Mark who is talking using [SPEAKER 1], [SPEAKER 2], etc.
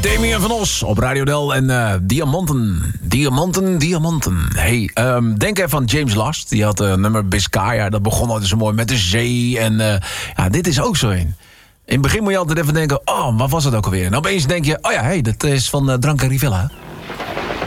[SPEAKER 1] Damien van Os op Radio Del en Diamanten. Hey, denk even aan James Last. Die had nummer Biscaya. Dat begon altijd zo mooi met de zee. En dit is ook zo een. In het begin moet je altijd even denken, wat was het ook alweer? En opeens denk je, hey, dat is van Dranca Rivella.